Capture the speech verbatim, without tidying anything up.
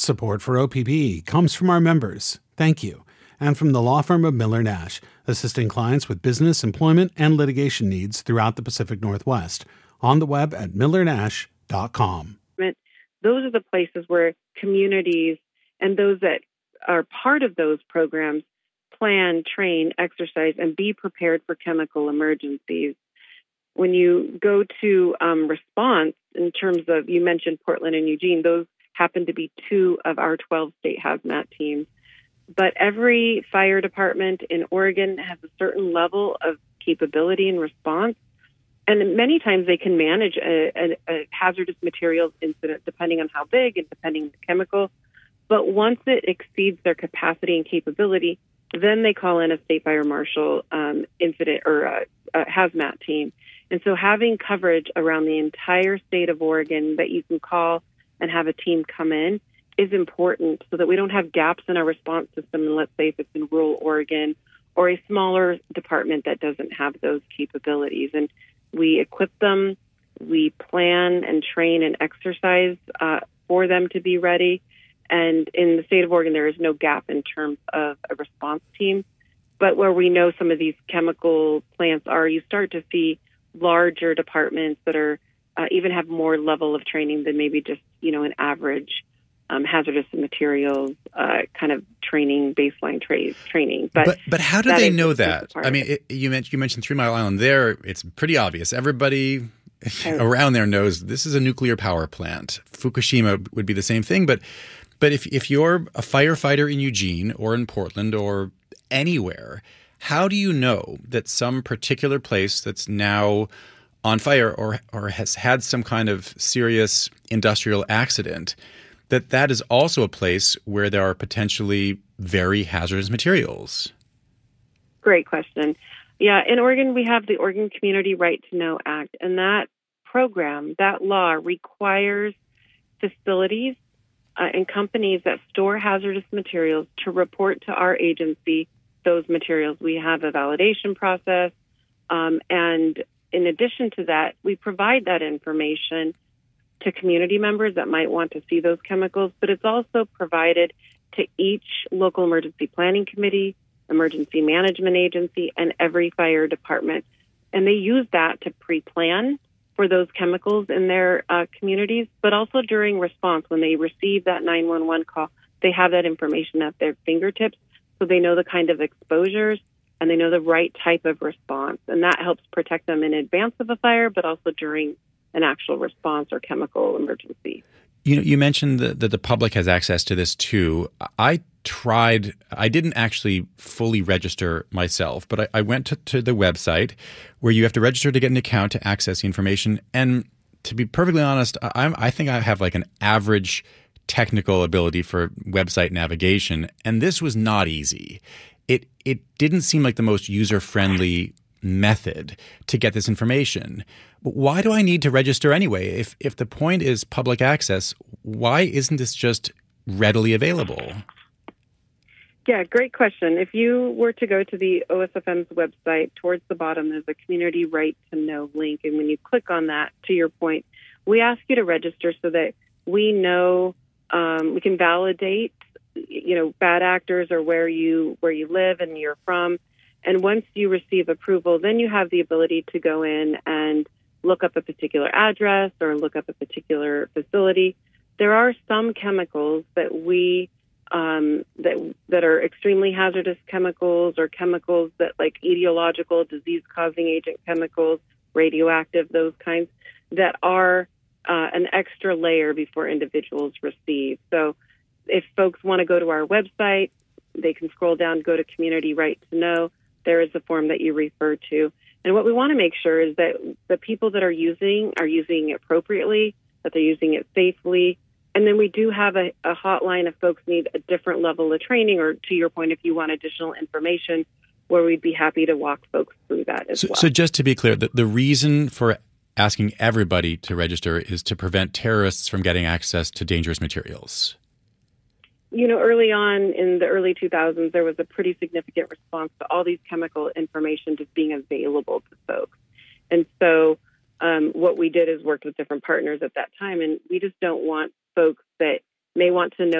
Support for O P B comes from our members. Thank you. And from the law firm of Miller Nash, assisting clients with business, employment, and litigation needs throughout the Pacific Northwest. On the web at miller nash dot com. Those are the places where communities and those that are part of those programs plan, train, exercise, and be prepared for chemical emergencies. When you go to um, response, in terms of, you mentioned Portland and Eugene, those happen to be two of our twelve state hazmat teams. But every fire department in Oregon has a certain level of capability and response. And many times they can manage a, a, a hazardous materials incident depending on how big and depending on the chemical. But once it exceeds their capacity and capability, then they call in a state fire marshal um, incident or a, a hazmat team. And so having coverage around the entire state of Oregon that you can call and have a team come in is important so that we don't have gaps in our response system. And let's say if it's in rural Oregon or a smaller department that doesn't have those capabilities. And we equip them, we plan and train and exercise uh, for them to be ready. And in the state of Oregon, there is no gap in terms of a response team. But where we know some of these chemical plants are, you start to see larger departments that are uh, even have more level of training than maybe just, you know, an average um, hazardous materials uh, kind of training, baseline tra- training. But, but but how do they know that? I mean, it, you mentioned you mentioned Three Mile Island. There, it's pretty obvious. Everybody around there knows this is a nuclear power plant. Fukushima would be the same thing. But but if if you're a firefighter in Eugene or in Portland or anywhere, how do you know that some particular place that's now on fire or or has had some kind of serious industrial accident, that that is also a place where there are potentially very hazardous materials? Great question. Yeah, in Oregon, we have the Oregon Community Right to Know Act, and that program, that law requires facilities uh, and companies that store hazardous materials to report to our agency those materials. We have a validation process, um, and in addition to that, we provide that information to community members that might want to see those chemicals, but it's also provided to each local emergency planning committee, emergency management agency, and every fire department. And they use that to pre-plan for those chemicals in their uh, communities, but also during response, when they receive that nine one one call, they have that information at their fingertips, so they know the kind of exposures and they know the right type of response. And that helps protect them in advance of a fire, but also during an actual response or chemical emergency. You know, you mentioned that, that the public has access to this too. I tried, I didn't actually fully register myself, but I, I went to, to the website where you have to register to get an account to access the information. And to be perfectly honest, I, I think I have like an average technical ability for website navigation, and this was not easy. It it didn't seem like the most user-friendly method to get this information. But why do I need to register anyway? If if the point is public access, why isn't this just readily available? Yeah, great question. If you were to go to the O S F M's website, towards the bottom there's a community right to know link. And when you click on that, to your point, we ask you to register so that we know, um, we can validate, you know, bad actors or where you where you live and you're from. And once you receive approval, then you have the ability to go in and look up a particular address or look up a particular facility. There are some chemicals that we um, that that are extremely hazardous chemicals, or chemicals that, like etiological, disease-causing agent chemicals, radioactive, those kinds, that are uh, an extra layer before individuals receive. So if folks want to go to our website, they can scroll down, go to Community Right to Know. There is a form that you refer to. And what we want to make sure is that the people that are using are using it appropriately, that they're using it safely. And then we do have a, a hotline if folks need a different level of training, or to your point, if you want additional information, where we'd be happy to walk folks through that as so, well. So just to be clear, the, the reason for asking everybody to register is to prevent terrorists from getting access to dangerous materials. You know, early on in the early two thousands, there was a pretty significant response to all these chemical information just being available to folks. And so um, what we did is worked with different partners at that time, and we just don't want folks that may want to know